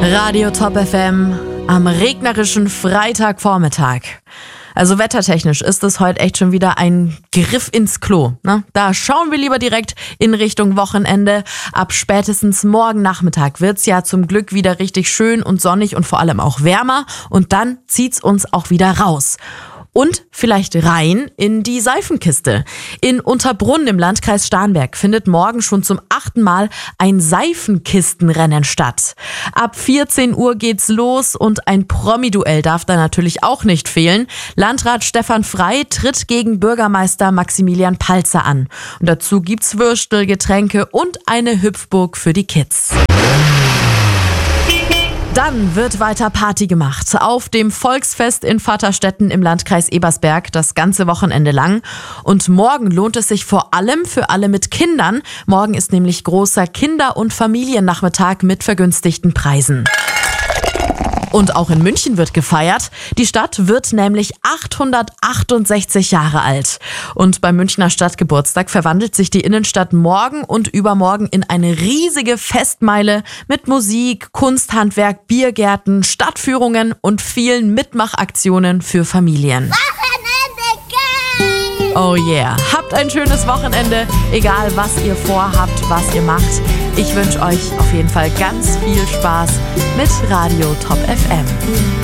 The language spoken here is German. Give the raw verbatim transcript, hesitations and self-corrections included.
Radio Top F M am regnerischen Freitagvormittag. Also wettertechnisch ist es heute echt schon wieder ein Griff ins Klo. Ne? Da schauen wir lieber direkt in Richtung Wochenende. Ab spätestens morgen Nachmittag wird's ja zum Glück wieder richtig schön und sonnig und vor allem auch wärmer. Und dann zieht's uns auch wieder raus. Und vielleicht rein in die Seifenkiste. In Unterbrunn im Landkreis Starnberg findet morgen schon zum achten Mal ein Seifenkistenrennen statt. Ab vierzehn Uhr geht's los und ein Promi-Duell darf da natürlich auch nicht fehlen. Landrat Stefan Frey tritt gegen Bürgermeister Maximilian Palzer an. Und dazu gibt's Würstel, Getränke und eine Hüpfburg für die Kids. Dann wird weiter Party gemacht auf dem Volksfest in Vaterstetten im Landkreis Ebersberg das ganze Wochenende lang. Und morgen lohnt es sich vor allem für alle mit Kindern. Morgen ist nämlich großer Kinder- und Familiennachmittag mit vergünstigten Preisen. Und auch in München wird gefeiert. Die Stadt wird nämlich achthundertachtundsechzig Jahre alt. Und beim Münchner Stadtgeburtstag verwandelt sich die Innenstadt morgen und übermorgen in eine riesige Festmeile mit Musik, Kunsthandwerk, Biergärten, Stadtführungen und vielen Mitmachaktionen für Familien. Oh yeah, habt ein schönes Wochenende, egal was ihr vorhabt, was ihr macht. Ich wünsche euch auf jeden Fall ganz viel Spaß mit Radio Top F M.